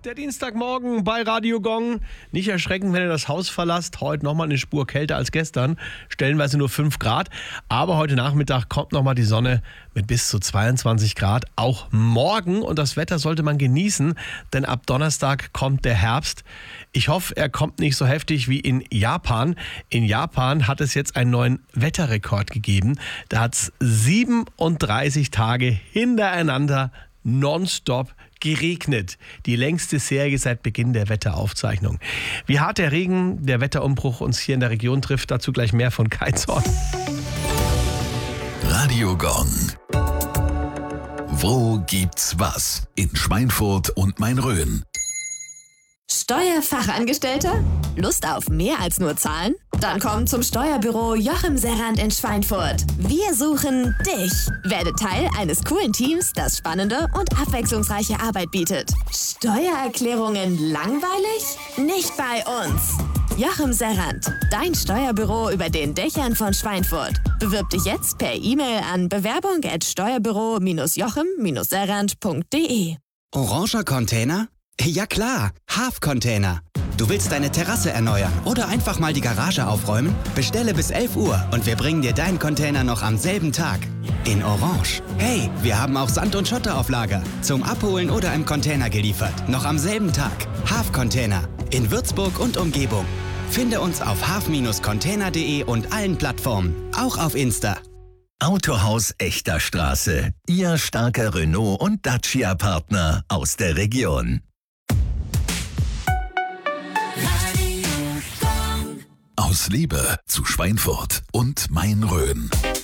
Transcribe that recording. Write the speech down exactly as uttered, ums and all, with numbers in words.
Der Dienstagmorgen bei Radio Gong. Nicht erschrecken, wenn ihr das Haus verlasst. Heute nochmal eine Spur kälter als gestern. Stellenweise nur fünf Grad. Aber heute Nachmittag kommt nochmal die Sonne mit bis zu zweiundzwanzig Grad. Auch morgen. Und das Wetter sollte man genießen, denn ab Donnerstag kommt der Herbst. Ich hoffe, er kommt nicht so heftig wie in Japan. In Japan hat es jetzt einen neuen Wetterrekord gegeben. Da hat es siebenunddreißig Tage hintereinander nonstop geregnet. Die längste Serie seit Beginn der Wetteraufzeichnung. Wie hart der Regen, der Wetterumbruch uns hier in der Region trifft, dazu gleich mehr von Kai Zorn. Radio Gong. Wo gibt's was? In Schweinfurt und Main-Rhön. Steuerfachangestellter? Lust auf mehr als nur Zahlen? Dann komm zum Steuerbüro Joachim Serrand in Schweinfurt. Wir suchen dich. Werde Teil eines coolen Teams, das spannende und abwechslungsreiche Arbeit bietet. Steuererklärungen langweilig? Nicht bei uns. Joachim Serrand, dein Steuerbüro über den Dächern von Schweinfurt. Bewirb dich jetzt per E-Mail an bewerbung at steuerbüro joachim serrand punkt de. Oranger Container? Ja klar, Half-Container. Du willst deine Terrasse erneuern oder einfach mal die Garage aufräumen? Bestelle bis elf Uhr und wir bringen dir deinen Container noch am selben Tag. In Orange. Hey, wir haben auch Sand und Schotter auf Lager. Zum Abholen oder im Container geliefert. Noch am selben Tag. Half-Container. In Würzburg und Umgebung. Finde uns auf half container punkt de und allen Plattformen. Auch auf Insta. Autohaus Echter Straße. Ihr starker Renault- und Dacia-Partner aus der Region. Aus Liebe zu Schweinfurt und Main-Rhön.